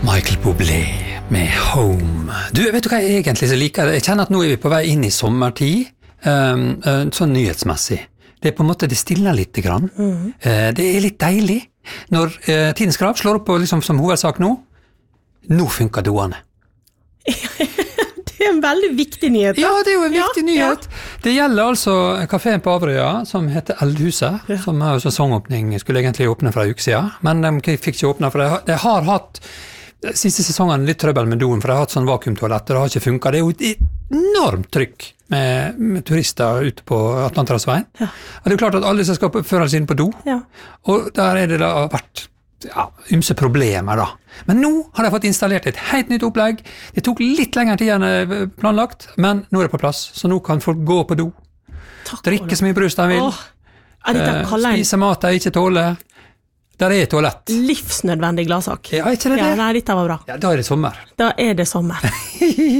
Michael Bublé med Home. Du, vet du hva jeg egentlig så liker? Jeg kjenner at nå er vi på vei inn i sommertid, sånn nyhetsmessig. Det på en måte, det stiller litt grann. Det er litt deilig. Når Tidens Krav slår opp på, liksom, som hovedsak nå funker doene. Det er en veldig viktig nyhet. Ja, det er jo en viktig nyhet. Det gjelder altså kaféen på Averøya, som heter Eldhuset, som har sesongåpning, skulle egentlig åpne for en uke siden, men de fikk ikke åpne, for de har hatt siste sesongen litt trøbbel med doen, for de har hatt sånn vakuumtoalett, og det har ikke funket. Det er jo et enormt trykk med turister ute på Atlanterhavsveien. Ja. Og det er jo klart at alle skal føle seg inn på do, og der er det da vært ymse problemer da. Men nå har de fått installert et helt nytt opplegg. Det tok litt lengre tid enn planlagt, men nå er det på plass, så nå kan folk gå på do. Drikke så mye brus de vil. Spise mat de ikke tåler. Der er toalett. Livsnødvendig gladsak. Ja, ikke det? Ja, nei, dette var bra. Ja, da er det sommer. Da er det sommer.